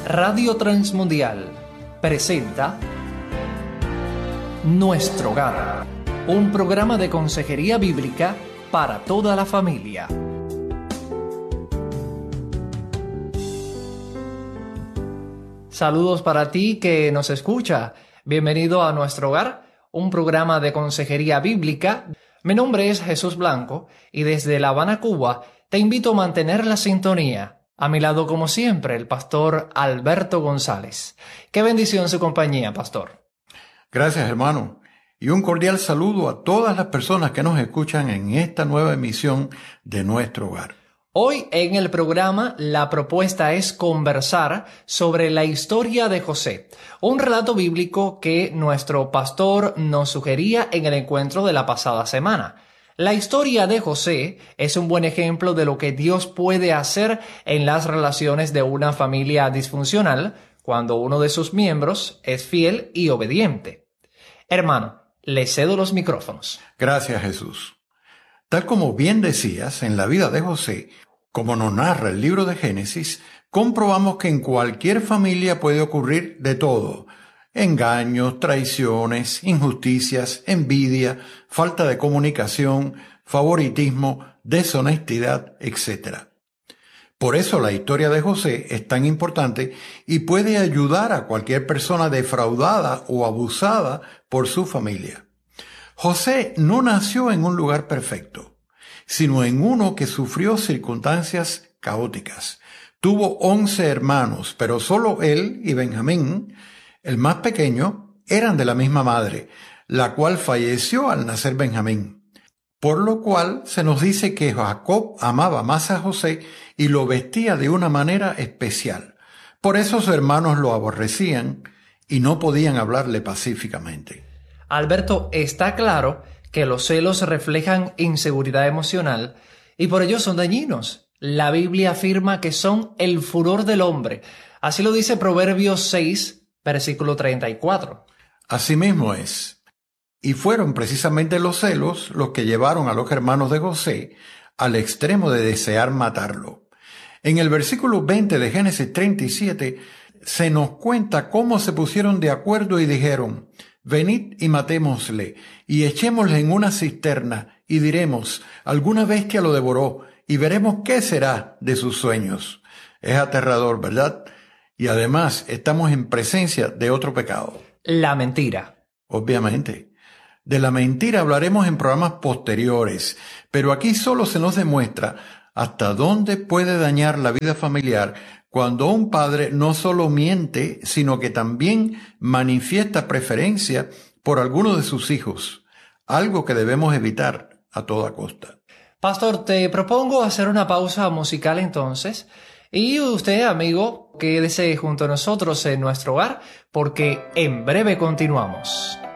Radio Transmundial presenta Nuestro Hogar, un programa de consejería bíblica para toda la familia. Saludos para ti que nos escucha. Bienvenido a Nuestro Hogar, un programa de consejería bíblica. Mi nombre es Jesús Blanco y desde La Habana, Cuba, te invito a mantener la sintonía. A mi lado, como siempre, el pastor Alberto González. Qué bendición su compañía, pastor. Gracias, hermano. Y un cordial saludo a todas las personas que nos escuchan en esta nueva emisión de Nuestro Hogar. Hoy en el programa la propuesta es conversar sobre la historia de José, un relato bíblico que nuestro pastor nos sugería en el encuentro de la pasada semana. La historia de José es un buen ejemplo de lo que Dios puede hacer en las relaciones de una familia disfuncional cuando uno de sus miembros es fiel y obediente. Hermano, le cedo los micrófonos. Gracias, Jesús. Tal como bien decías, en la vida de José, como nos narra el libro de Génesis, comprobamos que en cualquier familia puede ocurrir de todo: engaños, traiciones, injusticias, envidia, falta de comunicación, favoritismo, deshonestidad, etc. Por eso la historia de José es tan importante y puede ayudar a cualquier persona defraudada o abusada por su familia. José no nació en un lugar perfecto, sino en uno que sufrió circunstancias caóticas. Tuvo 11 hermanos, pero solo él y Benjamín, el más pequeño, eran de la misma madre, la cual falleció al nacer Benjamín. Por lo cual se nos dice que Jacob amaba más a José y lo vestía de una manera especial. Por eso sus hermanos lo aborrecían y no podían hablarle pacíficamente. Alberto, está claro que los celos reflejan inseguridad emocional y por ello son dañinos. La Biblia afirma que son el furor del hombre. Así lo dice Proverbios 6, versículo 34. Así mismo es. Y fueron precisamente los celos los que llevaron a los hermanos de José al extremo de desear matarlo. En el versículo 20 de Génesis 37 se nos cuenta cómo se pusieron de acuerdo y dijeron: venid y matémosle, y echémosle en una cisterna, y diremos: alguna bestia lo devoró, y veremos qué será de sus sueños. Es aterrador, ¿verdad? Y además estamos en presencia de otro pecado. La mentira. Obviamente. De la mentira hablaremos en programas posteriores, pero aquí solo se nos demuestra hasta dónde puede dañar la vida familiar cuando un padre no solo miente, sino que también manifiesta preferencia por alguno de sus hijos, algo que debemos evitar a toda costa. Pastor, te propongo hacer una pausa musical entonces, y usted, amigo, quédese junto a nosotros en Nuestro Hogar, porque en breve continuamos.